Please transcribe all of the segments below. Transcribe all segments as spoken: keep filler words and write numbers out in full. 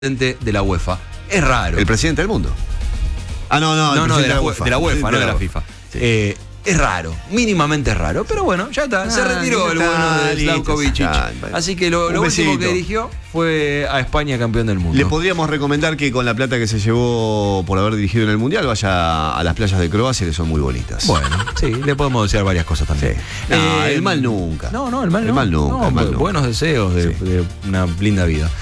de la UEFA. Es raro. El presidente del mundo. Ah, no, no, no, el no de, la, de la UEFA, de la UEFA, no de la FIFA. Sí. Eh, es raro, mínimamente es raro, pero bueno, ya está, ah, se retiró el bueno de Slavko Vičić. Así que lo, lo último que dirigió fue a España campeón del mundo. Le podríamos recomendar que con la plata que se llevó por haber dirigido en el Mundial vaya a las playas de Croacia, que son muy bonitas. Bueno, sí, le podemos desear varias cosas también. Sí. No, eh, el mal nunca. No, no, el mal, el no. mal nunca. No, el mal buenos nunca. deseos de, sí. de una linda vida.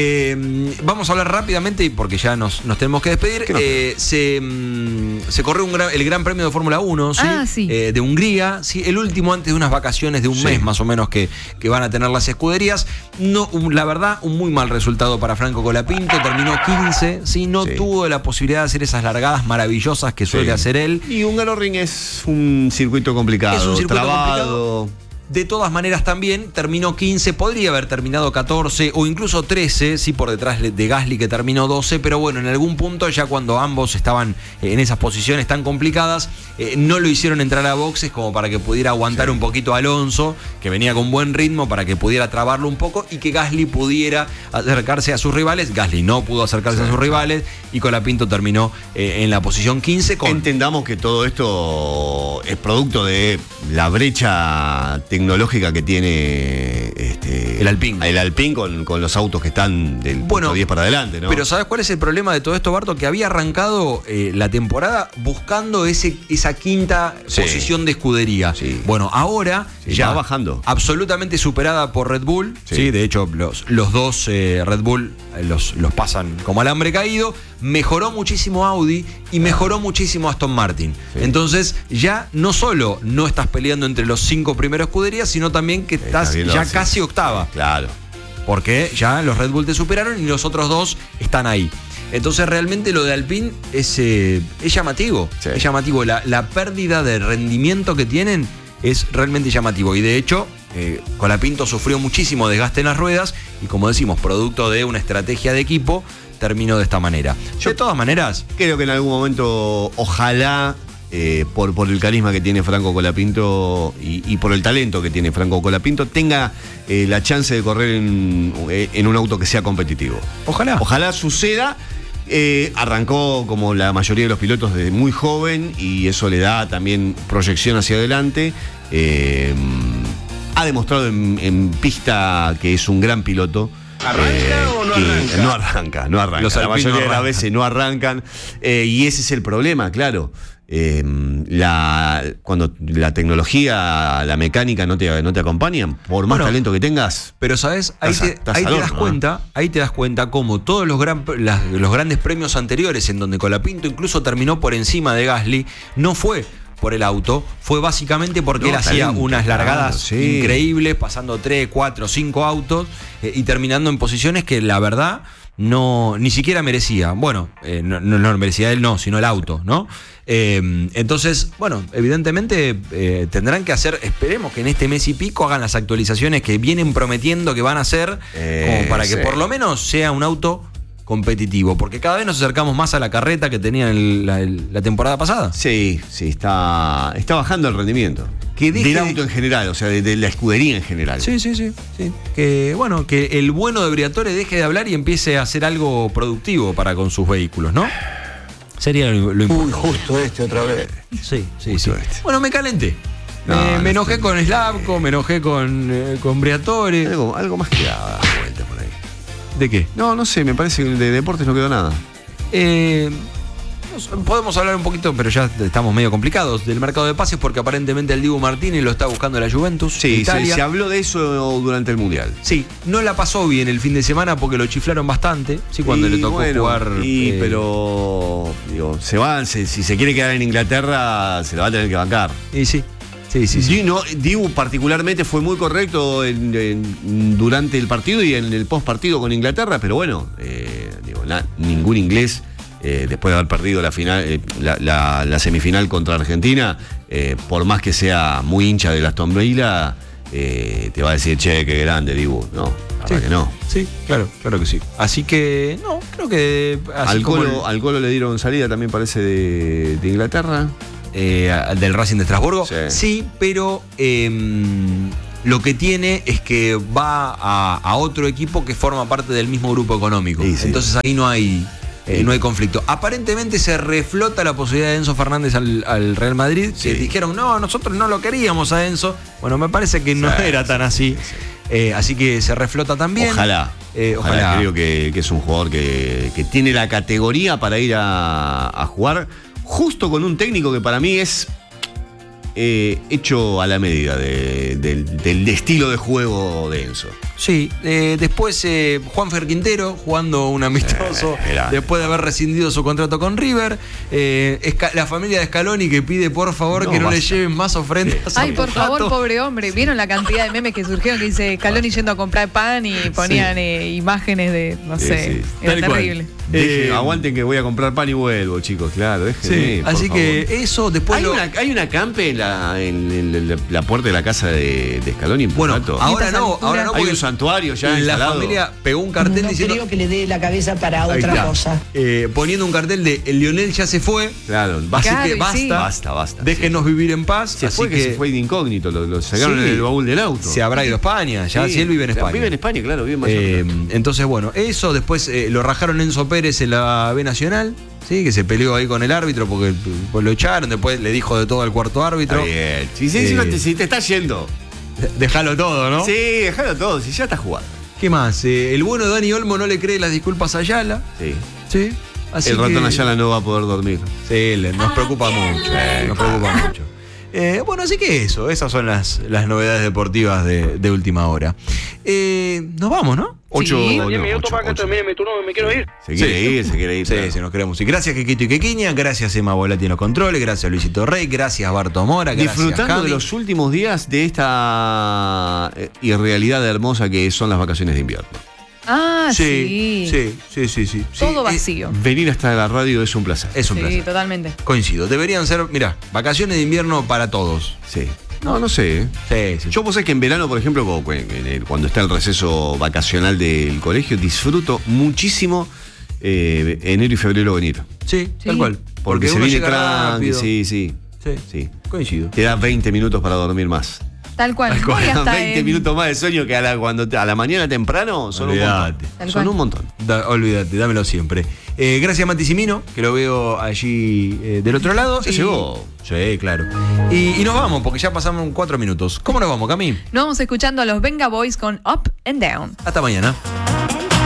Eh, vamos a hablar rápidamente, porque ya nos, nos tenemos que despedir. Eh, se, mm, se corrió un gran, el Gran Premio de Fórmula uno, ¿sí? Ah, sí. Eh, de Hungría, ¿sí? El último antes de unas vacaciones de un sí. mes más o menos que, que van a tener las escuderías. No, un, la verdad, un muy mal resultado para Franco Colapinto. Terminó quince, ¿sí? No sí. tuvo la posibilidad de hacer esas largadas maravillosas que suele sí. hacer él. Y Hungaroring es un circuito complicado, es un circuito trabado. complicado. De todas maneras también terminó quince, podría haber terminado catorce o incluso trece, sí, por detrás de Gasly que terminó doce, pero bueno, en algún punto ya cuando ambos estaban en esas posiciones tan complicadas, eh, no lo hicieron entrar a boxes como para que pudiera aguantar sí. un poquito a Alonso, que venía con buen ritmo, para que pudiera trabarlo un poco y que Gasly pudiera acercarse a sus rivales. Gasly no pudo acercarse sí. a sus rivales y Colapinto terminó eh, en la posición quince. Con... Entendamos que todo esto es producto de la brecha tecnológica tecnológica que tiene este, el Alpine. El Alpine con, con los autos que están del bueno, punto diez para adelante, ¿no? Pero ¿sabes cuál es el problema de todo esto, Barto? Que había arrancado eh, la temporada buscando ese, esa quinta sí. posición de escudería. Sí. Bueno, ahora sí, ya va bajando. Absolutamente superada por Red Bull. Sí. ¿sí? De hecho, los, los dos eh, Red Bull eh, los, los pasan como alambre caído. Mejoró muchísimo Audi y mejoró muchísimo Aston Martin. Sí. Entonces, ya no solo no estás peleando entre los cinco primeros escuderías, sino también que estás ya así. Casi octava. Claro. Porque ya los Red Bull te superaron y los otros dos están ahí. Entonces realmente lo de Alpine es, eh, es llamativo. Sí. Es llamativo. La, la pérdida de rendimiento que tienen es realmente llamativo. Y de hecho, eh, Colapinto sufrió muchísimo desgaste en las ruedas y, como decimos, producto de una estrategia de equipo, terminó de esta manera. Yo, de todas maneras, creo que en algún momento, ojalá, eh, por, por el carisma que tiene Franco Colapinto y, y por el talento que tiene Franco Colapinto, tenga eh, la chance de correr en, en un auto que sea competitivo. Ojalá. Ojalá suceda. Eh, arrancó como la mayoría de los pilotos desde muy joven y eso le da también proyección hacia adelante. Eh, ha demostrado en, en pista que es un gran piloto. ¿Arranca eh, o no arranca? No arranca, no arranca. Los la mayoría no de las veces no arrancan. Eh, y ese es el problema, claro. Eh, la, cuando la tecnología, la mecánica no te, no te acompañan, por más bueno, talento que tengas. Pero sabes, ahí, te, ahí te das horno, cuenta, ¿no? ahí te das cuenta cómo todos los, gran, las, los grandes premios anteriores, en donde Colapinto incluso terminó por encima de Gasly, no fue por el auto, fue básicamente porque no, él hacía talento, unas largadas claro, sí. increíbles, pasando tres, cuatro, cinco autos eh, y terminando en posiciones que la verdad no ni siquiera merecía. Bueno, eh, no, no, no merecía él, no, sino el auto, ¿no? Eh, entonces, bueno, evidentemente eh, tendrán que hacer, esperemos que en este mes y pico hagan las actualizaciones que vienen prometiendo que van a hacer, eh, como para que sí. por lo menos sea un auto competitivo, porque cada vez nos acercamos más a la carreta que tenían el, la, el, la temporada pasada. Sí, sí, está, está bajando el rendimiento. Que deje del auto en general, o sea, de, de la escudería en general. Sí, sí, sí, sí. Que bueno, que el bueno de Briatore deje de hablar y empiece a hacer algo productivo para con sus vehículos, ¿no? Sería lo, lo importante. Uy, justo este otra vez. Sí, sí, justo sí. Este. Bueno, me calenté. No, me, no me enojé estoy... con Slavko, me enojé con, eh, con Briatore. Algo, algo más que dar vuelta por ahí. ¿De qué? No, no sé, me parece que de deportes no quedó nada. Eh, podemos hablar un poquito, pero ya estamos medio complicados, del mercado de pases, porque aparentemente el Dibu Martínez lo está buscando la Juventus. Sí, se, se habló de eso durante el Mundial. Sí, no la pasó bien el fin de semana porque lo chiflaron bastante, sí, cuando y le tocó bueno, jugar. Y, eh, pero, digo, se va, se, si se quiere quedar en Inglaterra, se lo va a tener que bancar. Y sí. Sí, sí, sí. Dibu, Dibu particularmente fue muy correcto en, en, durante el partido y en el post partido con Inglaterra, pero bueno, eh, digo, na, ningún inglés, eh, después de haber perdido la, final, eh, la, la, la semifinal contra Argentina, eh, por más que sea muy hincha de Aston Villa, eh, te va a decir, che, qué grande Dibu. No, la sí, verdad que no. Sí, claro, claro que sí. Así que, no, creo que... Así al, Colo, el... al Colo le dieron salida también parece de, de Inglaterra. Eh, del Racing de Estrasburgo. Sí, sí pero eh, Lo que tiene es que va a, a otro equipo que forma parte del mismo grupo económico. Sí, sí. Entonces ahí no hay, eh, no hay conflicto. Aparentemente se reflota la posibilidad de Enzo Fernández al, al Real Madrid. Sí. Que dijeron, no, nosotros no lo queríamos a Enzo. Bueno, me parece que no Sí, era tan así. sí. Eh, así que se reflota también. Ojalá. Eh, ojalá. ojalá. Creo que, que es un jugador que, que tiene la categoría para ir a, a jugar justo con un técnico que para mí es eh, hecho a la medida de, del, del estilo de juego de Enzo. Sí, eh, después eh, Juanfer Quintero jugando un amistoso Eh, era- después de haber rescindido su contrato con River. Eh, Esca- la familia de Scaloni que pide por favor No, que no le basta. lleven más ofrendas. Ay, a por Pato. favor, pobre hombre. ¿Vieron la cantidad de memes que surgieron que dice Scaloni yendo a comprar pan y ponían eh, imágenes de, no Sí, sé, sí. era Tal cual. terrible. Dejen- Eh, aguanten que voy a comprar pan y vuelvo, chicos, claro. Sí, déjenme, por así favor. que eso después Hay lo- una, hay una campe en la, en, en la, la puerta de la casa de, de Scaloni. en bueno, Puerto Alto. ahora Estas no, alturas. ahora no Hay porque un santuario ya la instalado. familia pegó un cartel No diciendo creo que le dé la cabeza para Ahí otra está. cosa. Eh, poniendo un cartel de el Lionel ya se fue, Claro, así basta, Claro, que y basta, sí. basta, basta. déjenos vivir en paz. Se así fue que, se fue de incógnito, lo, lo sacaron Sí. en el baúl del auto. se habrá ido a España, ya Sí, si él vive en o sea, España. Vive en España, claro, vive en Eh, Mallorca. entonces, bueno, eso después eh, lo rajaron Enzo Pérez en la B Nacional, ¿sí? Que se peleó ahí con el árbitro porque pues, lo echaron, después le dijo de todo al cuarto árbitro. Está bien. Si, si- Eh, si no te, si te está yendo. Déjalo todo, ¿no? Sí, déjalo todo, si ya está jugando. ¿Qué más? Eh, el bueno Dani Olmo no le cree las disculpas a Ayala. Sí. Sí. Así el ratón que- Ayala no va a poder dormir. Sí, le- nos preocupa mucho. Eh, Nos preocupa mucho. Eh, bueno, así que eso, esas son las, las novedades deportivas de, de última hora. Eh, nos vamos, ¿no? Ocho, Sí. no, diez minutos ocho, para que ocho. termine mi turno, me quiero ir. Se quiere Sí. ir, se quiere ir. Sí, claro. sí, nos queremos ir. Gracias, Kikito y Kequiña. Gracias, Emma Volati en los controles. Gracias, Luisito Rey. Gracias, Barto Mora. Gracias, Disfrutando Javi. de los últimos días de esta eh, irrealidad hermosa que son las vacaciones de invierno. Ah, Sí, sí. sí, sí, sí, sí. Todo Sí, eh, vacío. Venir hasta la radio es un placer. Es un Sí, placer. totalmente. Coincido. Deberían ser, mira, vacaciones de invierno para todos. Sí. No, no sé. ¿eh? Sí, sí. Yo posee que en verano, por ejemplo, como en el- cuando está el receso vacacional del colegio, disfruto muchísimo eh, enero y febrero venir. Sí, Sí. tal cual. Porque, se uno viene llega tranqui, rápido. sí, sí, Sí, sí. coincido. Te da veinte minutos para dormir más. Tal cual. Tal No, y cual, hasta veinte en- minutos más de sueño que a la, cuando te- a la mañana temprano son Olvídate. un montón. Tal Son cual. un montón. Da- olvídate, dámelo siempre. Eh, gracias, Mati Simino, que lo veo allí eh, del otro lado. Se Y- llegó. Sí, claro. Y, y nos vamos, porque ya pasamos cuatro minutos. ¿Cómo nos vamos, Cami? Nos vamos escuchando a los Venga Boys con Up and Down. Hasta mañana.